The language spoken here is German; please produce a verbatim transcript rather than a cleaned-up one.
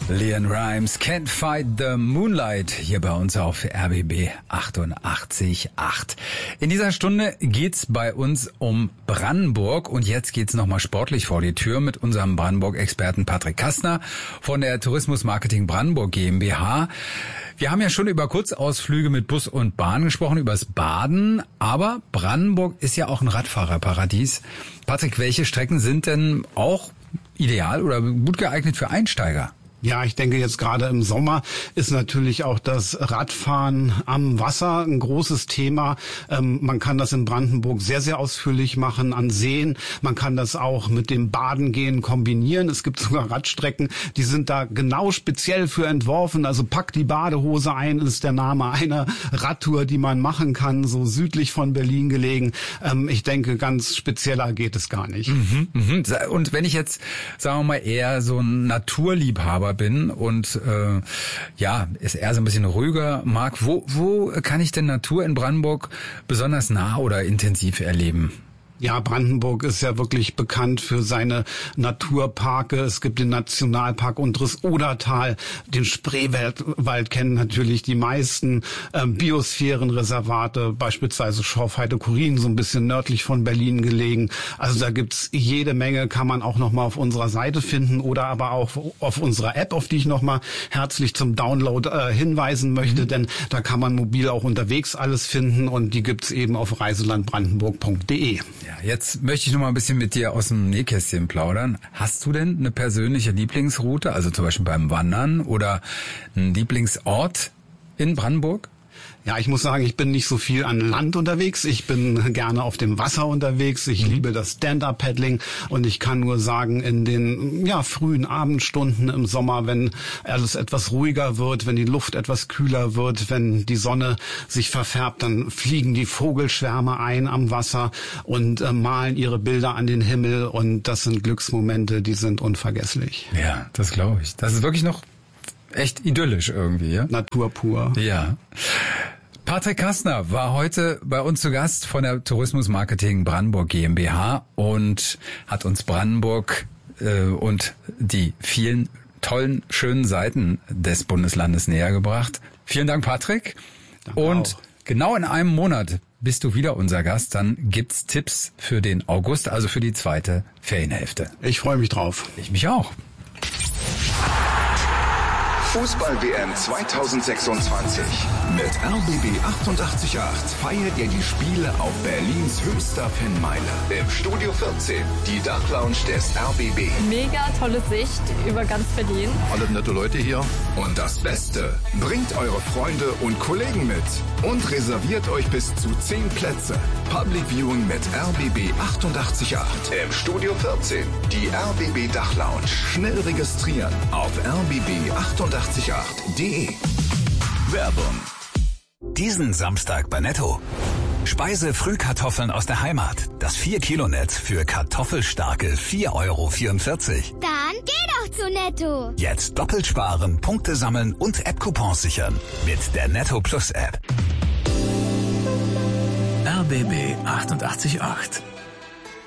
Leon Rimes, Can't Fight the Moonlight, hier bei uns auf R B B achtundachtzig Komma acht. In dieser Stunde geht's bei uns um Brandenburg und jetzt geht's nochmal sportlich vor die Tür mit unserem Brandenburg-Experten Patrick Kastner von der Tourismus Marketing Brandenburg GmbH. Wir haben ja schon über Kurzausflüge mit Bus und Bahn gesprochen, übers Baden, aber Brandenburg ist ja auch ein Radfahrerparadies. Patrick, welche Strecken sind denn auch ideal oder gut geeignet für Einsteiger? Ja, ich denke jetzt gerade im Sommer ist natürlich auch das Radfahren am Wasser ein großes Thema. Ähm, man kann das in Brandenburg sehr, sehr ausführlich machen an Seen. Man kann das auch mit dem Badengehen kombinieren. Es gibt sogar Radstrecken, die sind da genau speziell für entworfen. Also Pack die Badehose ein, ist der Name einer Radtour, die man machen kann, so südlich von Berlin gelegen. Ähm, ich denke, ganz spezieller geht es gar nicht. Mhm, mhm. Und wenn ich jetzt, sagen wir mal, eher so ein Naturliebhaber bin und äh, ja, ist eher so ein bisschen ruhiger mag, wo wo kann ich denn Natur in Brandenburg besonders nah oder intensiv erleben? Ja, Brandenburg ist ja wirklich bekannt für seine Naturparke. Es gibt den Nationalpark Unteres Odertal, den Spreewald Wald kennen natürlich die meisten, ähm, Biosphärenreservate, beispielsweise Schorfheide-Chorin, so ein bisschen nördlich von Berlin gelegen. Also da gibt's jede Menge, kann man auch nochmal auf unserer Seite finden oder aber auch auf unserer App, auf die ich nochmal herzlich zum Download äh, hinweisen möchte, mhm. denn da kann man mobil auch unterwegs alles finden und die gibt's eben auf reiselandbrandenburg punkt de. Ja, jetzt möchte ich noch mal ein bisschen mit dir aus dem Nähkästchen plaudern. Hast du denn eine persönliche Lieblingsroute, also zum Beispiel beim Wandern oder einen Lieblingsort in Brandenburg? Ja, ich muss sagen, ich bin nicht so viel an Land unterwegs. Ich bin gerne auf dem Wasser unterwegs. Ich mhm. liebe das Stand-Up-Paddling und ich kann nur sagen, in den ja frühen Abendstunden im Sommer, wenn alles etwas ruhiger wird, wenn die Luft etwas kühler wird, wenn die Sonne sich verfärbt, dann fliegen die Vogelschwärme ein am Wasser und äh, malen ihre Bilder an den Himmel und das sind Glücksmomente, die sind unvergesslich. Ja, das glaube ich. Das ist wirklich noch echt idyllisch irgendwie, ja? Natur pur. Ja. Patrick Kastner war heute bei uns zu Gast von der Tourismus Marketing Brandenburg GmbH und hat uns Brandenburg äh, und die vielen tollen, schönen Seiten des Bundeslandes näher gebracht. Vielen Dank, Patrick. Danke und auch. Genau in einem Monat bist du wieder unser Gast. Dann gibt's Tipps für den August, also für die zweite Ferienhälfte. Ich freue mich drauf. Ich mich auch. Fußball-W M zweitausendsechsundzwanzig. Mit R B B achtundachtzig Komma acht feiert ihr die Spiele auf Berlins höchster Fanmeile. Im Studio vierzehn, die Dachlounge des R B B. Mega tolle Sicht über ganz Berlin. Alle nette Leute hier. Und das Beste, bringt eure Freunde und Kollegen mit und reserviert euch bis zu zehn Plätze. Public Viewing mit R B B achtundachtzig Komma acht. Im Studio vierzehn, die R B B Dachlounge. Schnell registrieren auf r b b achtundachtzig Komma acht punkt de. Werbung. Diesen Samstag bei Netto. Speise-Frühkartoffeln aus der Heimat. Das vier Kilo Netz für kartoffelstarke vier Euro vierundvierzig. Dann geh doch zu Netto. Jetzt doppelt sparen, Punkte sammeln und App-Coupons sichern. Mit der Netto Plus App. R B B achtundachtzig Komma acht.